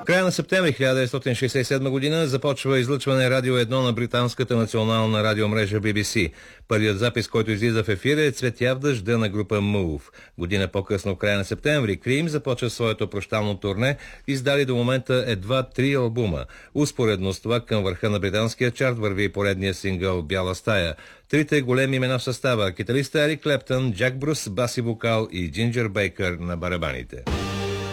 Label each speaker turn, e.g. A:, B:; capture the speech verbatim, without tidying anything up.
A: края на септември хиляда деветстотин шейсет и седма година започва излъчване Радио едно на британската национална радиомрежа Би Би Си. Първият запис, който излиза в ефира, е Цветя в дъжда на група Move. Година по-късно, в края на септември, Cream започва своето прощално турне, издали до момента едва три албума. Успоредно с това към върха на британския чарт върви поредния сингъл «Бяла стая». Трите големи имена в състава – китариста Ерик Клептън, Джак Брус, баси вокал и Джинджер Бейкър на барабаните.